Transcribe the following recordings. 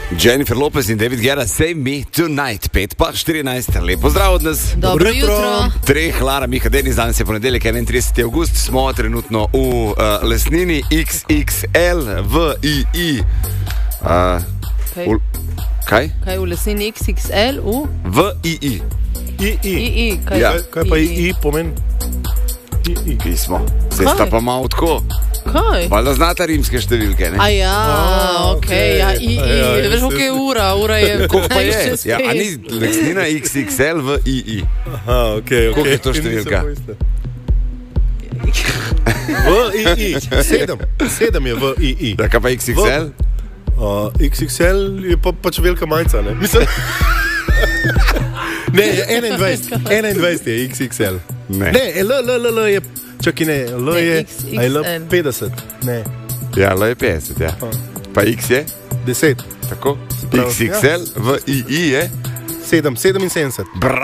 Jennifer Lopez in David Guetta, Save Me Tonight, 5:14. Lepo zdrav od nas. Dobro jutro. Treh, Lara, Miha, Denis, danes je ponedeljek, 31. avgust, smo trenutno v lesnini XXL v II. Kaj? Kaj v lesnini XXL v II. II. Kaj, Ja. Kaj pa I pomeni? I. Pismo. Zdaj Kaj? sta pa malo tako. Kaj? Valjda znata rimske številke, ne? Okej, ja, II. Ja, Veš, koliko je ura? Ura je Koliko pa je? čez Ja, a pet. ni lesnina XXL v II. Aha, okej. Koliko je to številka? V II. 7 je v II. Da, kaj pa XXL? XXL je pa pač velika majica, ne? Mislim... Ne, je 21 je XXL. Ne. Ne, L je... Čakaj, ne, L Ne, je... XXL. A je L 50? Ne, Ja, L je 50, ja. Pa X je? 10. Tako? pravi, XXL v II je? 77.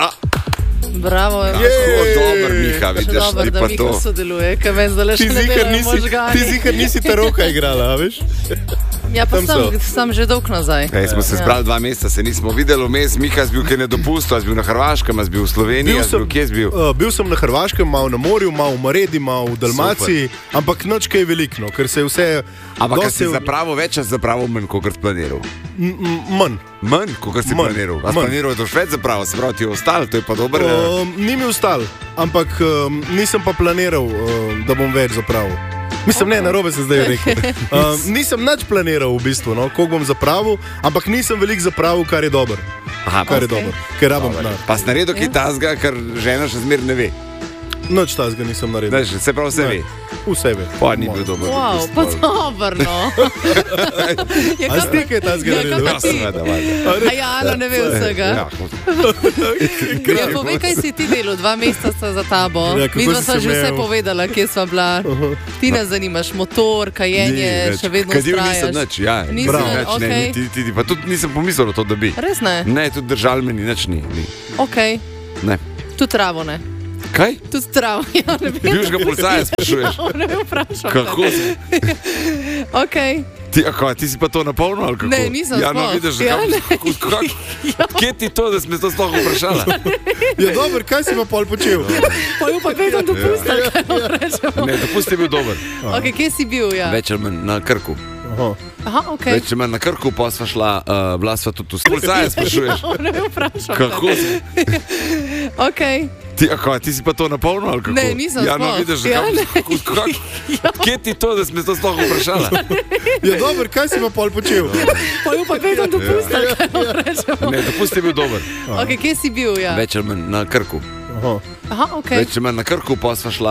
Bravo. Kako dober, Miha, Še vidiš, dobro, ti da pa Miha to. sodeluje, ker meni zdaj še ne delajo možgani. Ti zihar nisi taroka igrala, a veš? Ja, pa tam sem že dolg nazaj. Smo se zbrali 2 meseca, se nismo videli vmes. Miha, si bil kaj na dopustu, si bil na Hrvaškem, si bil v Sloveniji, kje si bil? Bil sem na Hrvaškem, malo na morju, malo v Maredi, malo v Dalmaciji, ampak noč kaj veliko, ker se je vse... Ampak dosti si zapravo več, ali zapravo manj, kot si planiral? Manj. Manj, kot si Manj. planiral. A si Manj. planiral, da boš več zapravo, se pravi, ti je ostal, to je pa dober. Ni mi ustal, ampak nisem pa planiral, da bom več zapravil. Mislim, ne, narobe se zdaj rekel. Nisem nič planiral v bistvu, no, koliko bom zapravil, ampak nisem veliko zapravil, kar je dobro. Aha, Kar je dobro, ker rabim denar. Pa si naredil kaj tazga, kar žena še zmer ne ve. Nič tazga nisem naredil. Znaš, se pravi, vse ve. Vse ve. Pa ni bil dober. Wow, dopust, pa pol. dobro, no. A si ti kaj tazga naredil? Ja, seveda, valjda. A ja, Ana ne ve vsega. Ja, Ja, povej, kaj si ti delal, 2 meseca sta za tabo. Ja, kako Midva si sva se že vse imel? povedala, kje sva bila. Ti nas zanimaš, motor, kajenje, še vedno Kadil nisem ustrajaš. nič, ja. Nisi Prav, nič, nič, ne, okej. niti, pa tudi nisem pomislil na to, da bi. Res ne? Ne, tudi držal me ni, nič ni. Okej. Ne. Tudi travo ne. Kaj? Tudi travo, ja, ne vem. Bivšega policaja sprašuješ? Ne me vprašam. Kako si? Okej. Ti si pa to napolnil ali kako? Ne, nisem Ja, no, sploh. vidiš, Ja, ne. Kje ti to, da si me to sploh vprašala? Ja, dobro, kaj si pa pol počel? Pa jo pa kaj tam dopustil, kaj vam rečemo. Ne, dopust je bil dober. Okej, kje si bil, ja? Več ali manj na Krku. Aha, okej. Več ali manj na Krku, pa sva šla, bila sva tudi v policaja sprašuješ? Ne me vprašam. Kako si? Okej. Ti si pa to napolnil ali kako? Ne, nisem Ja, no, sploh. vidiš, Ja, ne. Kje ti to, da si me to sploh vprašala? Ja, dobro, kaj si pa pol počel? Pa jo pa kaj tam dopustil, kaj vam rečemo. Ne, dopust je bil dober. Okej, kje si bil, ja? Več ali manj na Krku. Aha, okej. Več ali manj na Krku, pa sva šla